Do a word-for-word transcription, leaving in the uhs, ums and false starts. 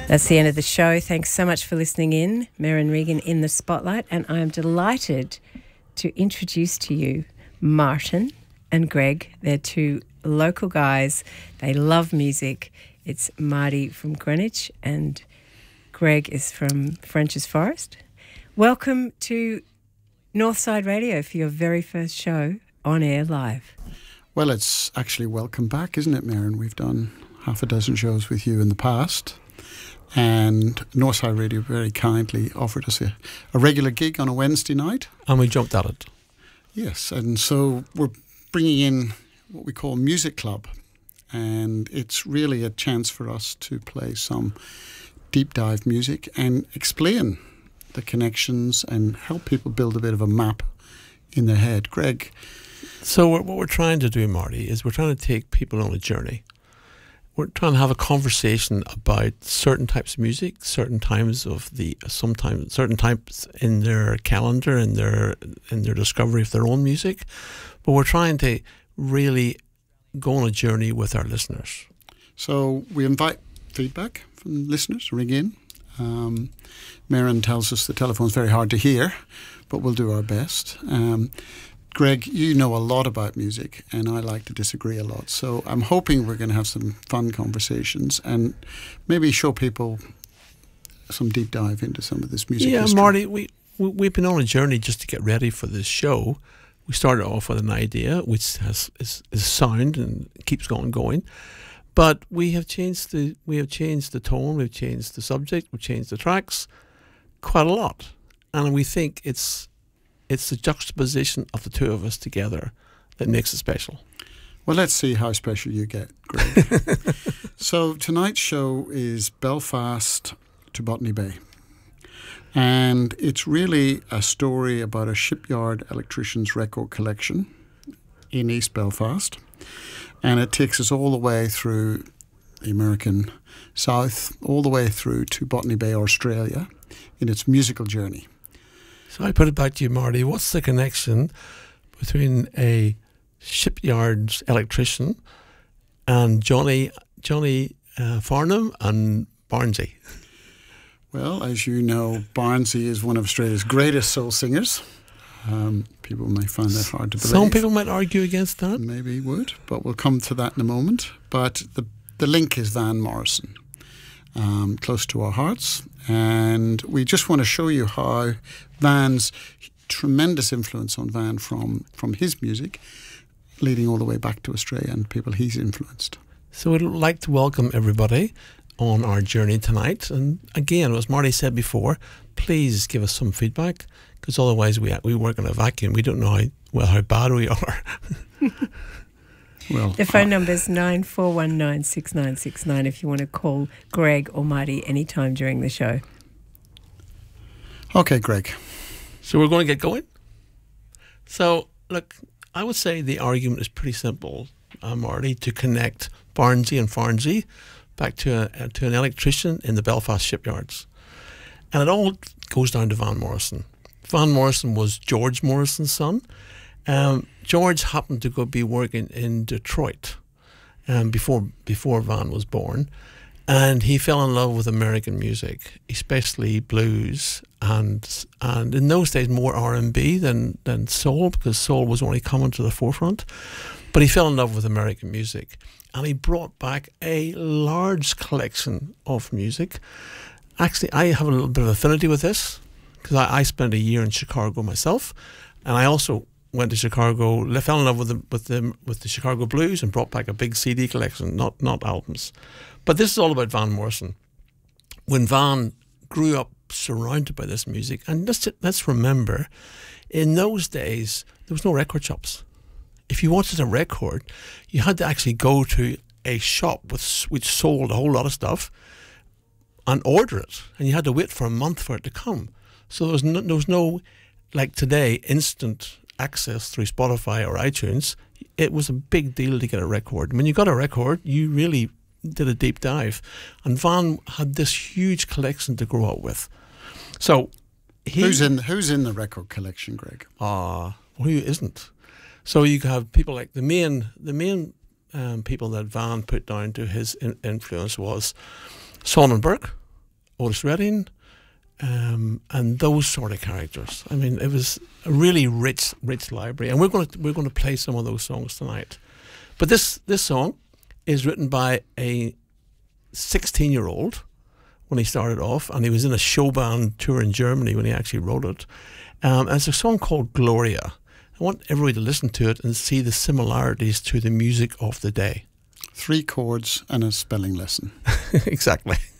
That's the end of the show. Thanks so much for listening in. Merryn Regan in the spotlight, and I'm delighted to introduce to you Martin and Greg. They're two local guys. They love music. It's Marty from Greenwich and Greg is from Frenchs Forest. Welcome to Northside Radio for your very first show on air live. Well, it's actually welcome back, isn't it, Merryn? We've done half a dozen shows with you in the past, and Northside Radio very kindly offered us a, a regular gig on a Wednesday night. And we jumped at it. Yes, and so we're bringing in what we call Music Club, and it's really a chance for us to play some deep dive music and explain the connections and help people build a bit of a map in their head. Greg? So what we're trying to do, Marty, is we're trying to take people on a journey. We're trying to have a conversation about certain types of music, certain times of the, sometimes certain types in their calendar, in their in their discovery of their own music. But we're trying to really go on a journey with our listeners. So we invite feedback from listeners. Ring in. Um, Merryn tells us the telephone's very hard to hear, but we'll do our best. Um, Greg, you know a lot about music, and I like to disagree a lot. So I'm hoping we're going to have some fun conversations and maybe show people some deep dive into some of this music Yeah, history. Marty, we, we, we've been on a journey just to get ready for this show. We started off with an idea, which has is, is sound and keeps going going. But we have changed the we have changed the tone, we've changed the subject, we've changed the tracks quite a lot. And we think it's it's the juxtaposition of the two of us together that makes it special. Well, let's see how special you get, Greg. So tonight's show is Belfast to Botany Bay. And it's really a story about a shipyard electrician's record collection in East Belfast. And it takes us all the way through the American South, all the way through to Botany Bay, Australia, in its musical journey. So I put it back to you, Marty. What's the connection between a shipyard's electrician and Johnny Johnny uh, Farnham and Barnsey? Well, as you know, Barnsey is one of Australia's greatest soul singers. Um, people may find that hard to believe. Some people might argue against that. Maybe would, but we'll come to that in a moment. But the the link is Van Morrison, um, close to our hearts. And we just want to show you how Van's tremendous influence on Van from, from his music, leading all the way back to Australia and people he's influenced. So we'd like to welcome everybody on our journey tonight. And again, as Marty said before, please give us some feedback, because otherwise we we work in a vacuum. We don't know how, well, how bad we are. Well, The phone uh, number is nine four one nine six nine six nine if you want to call Greg or Marty anytime during the show. Okay, Greg. So we're going to get going. So, look, I would say the argument is pretty simple, uh, Marty, to connect Barnsey and Farnsey back to, a, to an electrician in the Belfast shipyards. And it all goes down to Van Morrison. Van Morrison was George Morrison's son. Um, George happened to go be working in Detroit um, before before Van was born, and he fell in love with American music, especially blues, and and in those days more R and B than than soul, because soul was only coming to the forefront. But he fell in love with American music, and he brought back a large collection of music. Actually, I have a little bit of affinity with this, because I, I spent a year in Chicago myself, and I also went to Chicago, fell in love with the with the with the Chicago blues, and brought back a big C D collection, not not albums. But this is all about Van Morrison. When Van grew up surrounded by this music, and let's let's remember, in those days there was no record shops. If you wanted a record, you had to actually go to a shop with which sold a whole lot of stuff and order it, and you had to wait for a month for it to come. So there was no, there was no, like today, instant access through Spotify or iTunes. It was a big deal to get a record. When you got a record, you really did a deep dive. And Van had this huge collection to grow up with. So he, who's in who's in the record collection, Greg? Ah, uh, who isn't? So you have people like the main the main um, people that Van put down to his in- influence was Solomon Burke, Otis Redding, um, and those sort of characters. I mean, it was a really rich, rich library, and we're going to we're going to play some of those songs tonight. But this this song is written by a sixteen-year-old when he started off, and he was in a show band tour in Germany when he actually wrote it. Um, and it's a song called Gloria. I want everybody to listen to it and see the similarities to the music of the day. Three chords and a spelling lesson. Exactly.